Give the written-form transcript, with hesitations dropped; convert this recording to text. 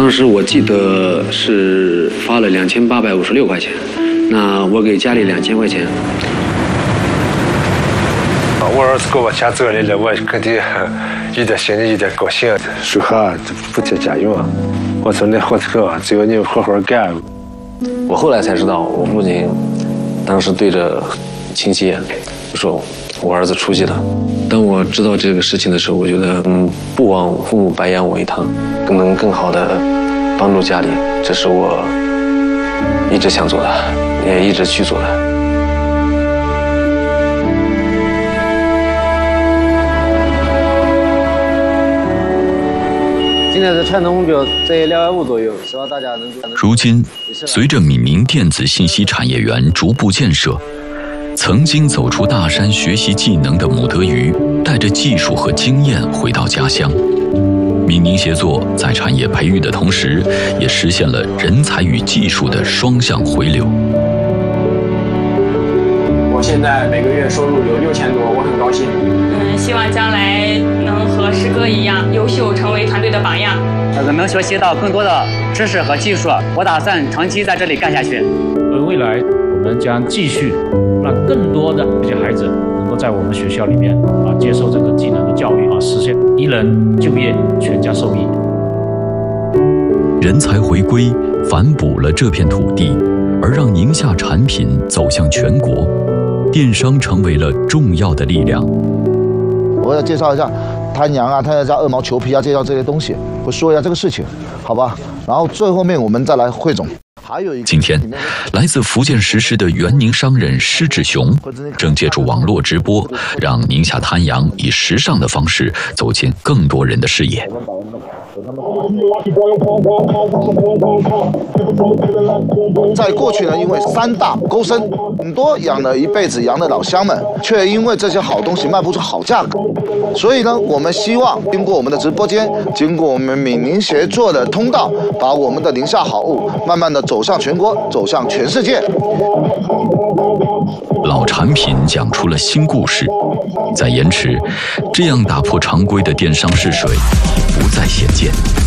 当时我记得是发了2856块钱，那我给家里2000块钱。 我儿子给我钱挣来了，我肯定有点心里有点高兴。说哈补贴家用，我说那好特，只要你们好好干。 我后来才知道，我父亲当时对着亲戚就说我儿子出息了。当我知道这个事情的时候，我觉得不枉父母白养我一趟，能更好的帮助家里，这是我一直想做的，也一直去做的。 现在的传统目标在2万5左右，希望大家能。 如今，随着闽宁电子信息产业园逐步建设，曾经走出大山学习技能的母德鱼，带着技术和经验回到家乡。闽宁协作在产业培育的同时，也实现了人才与技术的双向回流。 我现在每个月收入有6000多，我很高兴。 希望将来能和师哥一样优秀，成为团队的榜样。 能学习到更多的知识和技术，我打算长期在这里干下去。 未来我们将继续让更多的这些孩子能够在我们学校里面接受这个技能的教育实现一人就业，全家受益。 人才回归，反哺了这片土地，而让宁夏产品走向全国，电商成为了重要的力量。 我要介绍一下滩羊啊，介绍2毛球皮啊，介绍这些东西，会说一下这个事情，好吧？然后最后面我们再来汇总。还有一个， 今天，来自福建石狮的原宁商人施志雄，正借助网络直播，让宁夏滩羊以时尚的方式走进更多人的视野。 在过去呢，因为3大勾深，很多养了一辈子羊的老乡们，却因为这些好东西卖不出好价格，所以呢，我们希望经过我们的直播间，经过我们闽宁协作的通道，把我们的宁夏好物慢慢的走向全国，走向全世界。 老产品讲出了新故事，在延迟，这样打破常规的电商试水已不再鲜见。